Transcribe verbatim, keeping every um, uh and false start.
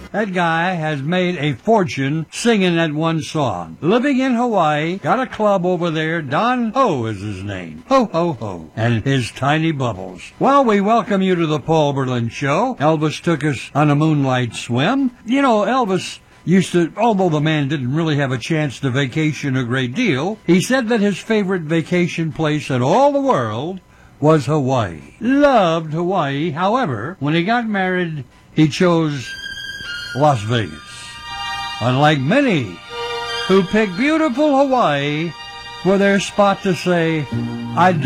That guy has made a fortune singing that one song. Living in Hawaii, got a club over there. Don Ho is his name. Ho, ho, ho. And his tiny bubbles. Well, we welcome you to the Paul Berlin Show. Elvis took us on a moonlight swim. You know, Elvis used to, although the man didn't really have a chance to vacation a great deal, he said that his favorite vacation place in all the world was Hawaii. Loved Hawaii. However, when he got married, he chose Las Vegas. Unlike many who pick beautiful Hawaii for their spot to say, I do.